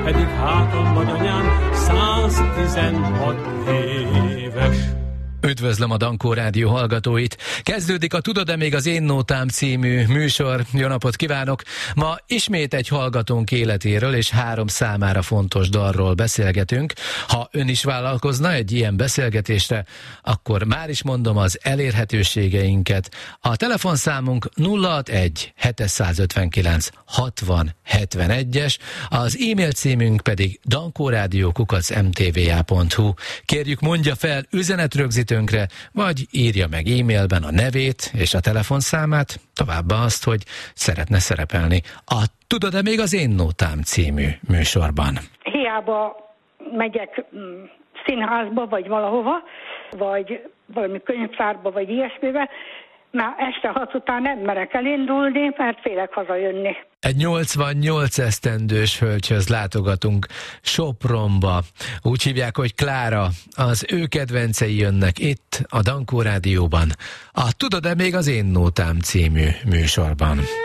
pedig háton vagy anyám 116 éves. Üdvözlöm a Dankó Rádió hallgatóit! Kezdődik a Tudod-e még az Én Nótám című műsor. Jó napot kívánok! Ma ismét egy hallgatónk életéről és 3 számára fontos dalról beszélgetünk. Ha ön is vállalkozna egy ilyen beszélgetésre, akkor már is mondom az elérhetőségeinket. A telefonszámunk 061 759 60 71-es, az e-mail címünk pedig dankórádió@mtva.hu. Kérjük, mondja fel üzenetrögzítőnkre, vagy írja meg e-mailben a nevét és a telefonszámát, továbbá azt, hogy szeretne szerepelni a Tudod-e még az Én Nótám című műsorban. Hiába megyek színházba, vagy valahova, vagy valami könyvtárba, vagy ilyesmibe, már este 6 után nem merek elindulni, mert félek hazajönni. Egy 88 esztendős hölgyhöz látogatunk Sopronba. Úgy hívják, hogy Klára. Az ő kedvencei jönnek itt a Dankó Rádióban. A Tudod-e még az Én Nótám című műsorban.